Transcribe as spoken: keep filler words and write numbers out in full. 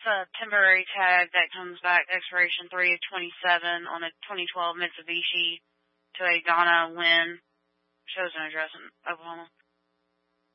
a temporary tag that comes back expiration three of twenty-seven on a twenty twelve Mitsubishi to a Ghana Win. Shows an address in Oklahoma.